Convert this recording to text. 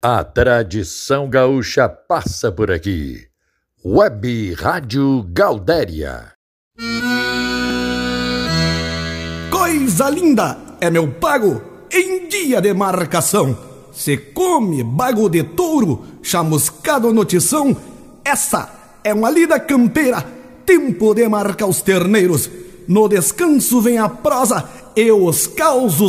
A tradição gaúcha passa por aqui. Web Rádio Gaudéria. Coisa linda é meu pago em dia de marcação. Se come bago de touro, chamuscado no tição. Essa é uma lida campeira, tempo de marcar os terneiros. No descanso vem a prosa e os causos